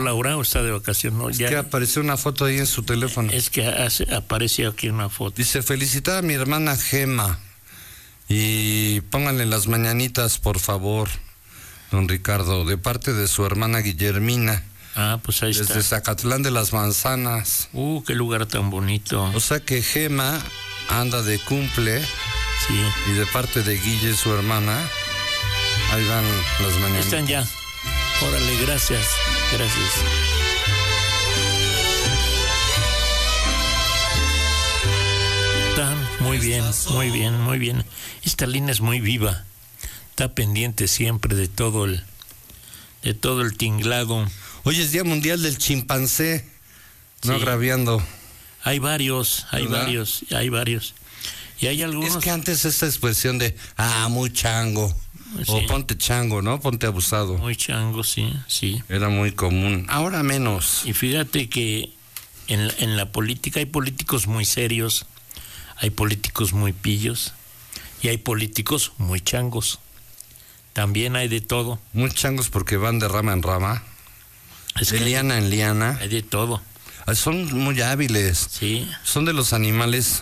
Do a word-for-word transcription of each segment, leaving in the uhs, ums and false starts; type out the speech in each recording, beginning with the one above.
Laura o está de vacaciones? No, es ya, que apareció una foto ahí en su teléfono. Es que hace, apareció aquí una foto. Dice, felicitar a mi hermana Gema y pónganle las mañanitas, por favor, don Ricardo, de parte de su hermana Guillermina. Ah, pues ahí desde está. Desde Zacatlán de las Manzanas. Uh, qué lugar tan bonito. O sea que Gema anda de cumple. Sí. Y de parte de Guille, su hermana, ahí van las mañanitas. Están ya. Órale, gracias. Gracias. Están muy bien, muy bien, muy bien. Esta línea es muy viva. Está pendiente siempre de todo el, de todo el tinglado. Hoy es Día Mundial del Chimpancé. No Sí. agraviando. Hay varios, hay ¿verdad? varios, hay varios. Y hay algunos... Es que antes esta expresión de, ah, muy chango, Sí. o ponte chango, ¿no? Ponte abusado. Muy chango, sí, sí. Era muy común. Ahora menos. Y fíjate que en, en la política hay políticos muy serios, hay políticos muy pillos y hay políticos muy changos. También hay de todo. Muy changos porque van de rama en rama, Es de que liana en liana. hay de todo. Ah, son muy hábiles. Sí, Son de los animales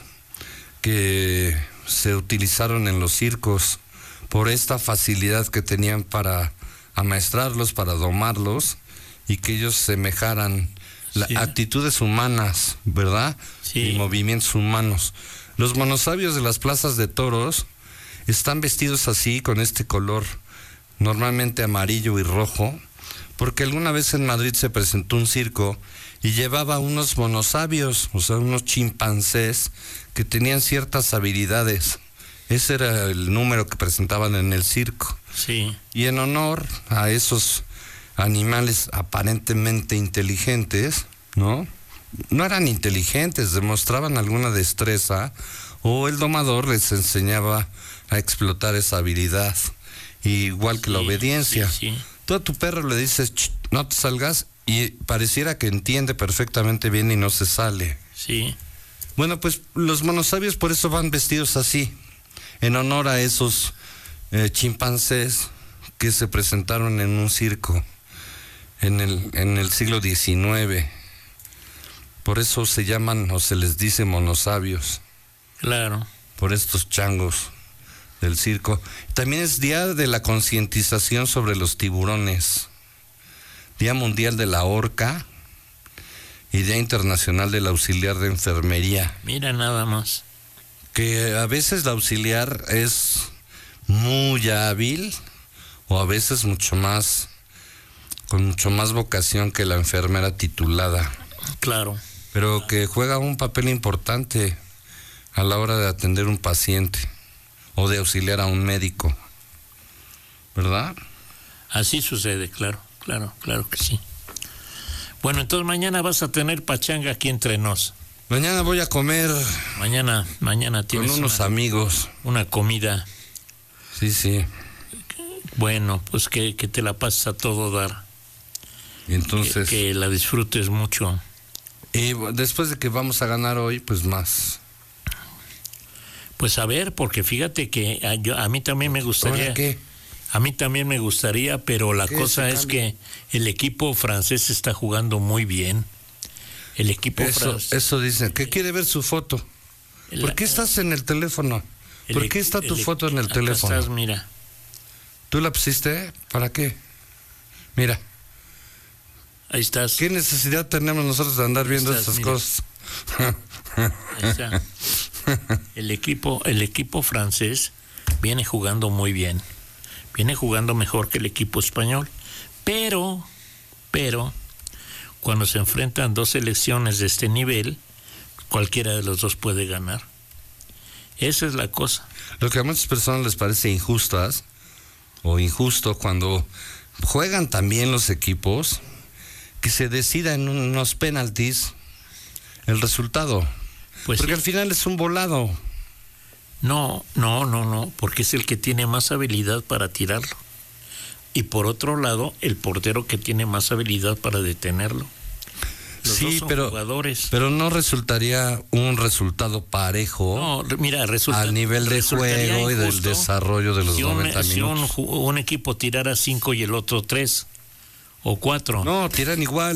que se utilizaron en los circos por esta facilidad que tenían para amaestrarlos, para domarlos y que ellos semejaran las Sí. actitudes humanas, ¿verdad? Sí. Y movimientos humanos. Los monosabios de las plazas de toros están vestidos así, con este color normalmente amarillo y rojo, porque alguna vez en Madrid se presentó un circo y llevaba unos monosabios, o sea, unos chimpancés que tenían ciertas habilidades. Ese era el número que presentaban en el circo. sí, Y en honor a esos animales aparentemente inteligentes, ¿no? No eran inteligentes, demostraban alguna destreza, o el domador les enseñaba a explotar esa habilidad, igual que la sí, obediencia. sí, sí. Tú a tu perro le dices, "Ch, no te salgas", y pareciera que entiende perfectamente bien y no se sale. Sí, Bueno, pues los monosabios por eso van vestidos así, en honor a esos eh, chimpancés que se presentaron en un circo en el, en el siglo diecinueve. Por eso se llaman o se les dice monosabios, claro. por estos changos del circo. También es Día de la Concientización sobre los Tiburones, Día Mundial de la Orca y Día Internacional del Auxiliar de Enfermería. Mira nada más. Que a veces la auxiliar es muy hábil o a veces mucho más, con mucho más vocación que la enfermera titulada, Claro. pero que juega un papel importante a la hora de atender un paciente o de auxiliar a un médico, ¿verdad? Así sucede, claro, claro, claro que sí. Bueno, entonces mañana vas a tener pachanga aquí entre nos. Mañana voy a comer Mañana, mañana con tienes unos una, amigos. una comida. Sí, sí. Bueno, pues que, que te la pases a todo dar. Y entonces, Que, que la disfrutes mucho. y después de que vamos a ganar hoy, pues más. Pues a ver, porque fíjate que a, yo, a mí también me gustaría. ¿Ahora qué? A mí también me gustaría, pero la ¿Qué cosa se es cambia? que el equipo francés está jugando muy bien. El equipo Eso, francés. eso dicen. ¿Qué quiere ver su foto? ¿Por qué estás en el teléfono? ¿Por qué está tu foto en el teléfono? Estás, mira. ¿Tú la pusiste? ¿Para qué? Mira, Ahí estás. ¿qué necesidad tenemos nosotros de andar viendo Estás, esas mira. cosas? Ahí está. El equipo, el equipo francés viene jugando muy bien. Viene jugando mejor que el equipo español. Pero, pero, cuando se enfrentan dos selecciones de este nivel, cualquiera de los dos puede ganar. Esa es la cosa. Lo que a muchas personas les parece injustas o injusto cuando juegan también los equipos, que se decida en unos penaltis el resultado. Pues Porque sí. al final es un volado. No, no, no, no, porque es el que tiene más habilidad para tirarlo. Y por otro lado, el portero que tiene más habilidad para detenerlo. Los Sí, dos son pero, jugadores. pero no resultaría un resultado parejo No, re- mira, resulta, al nivel de resultaría juego y del injusto desarrollo de los si un, noventa si un, minutos. ju- un equipo tirara cinco y el otro tres o cuatro. No, tiran igual.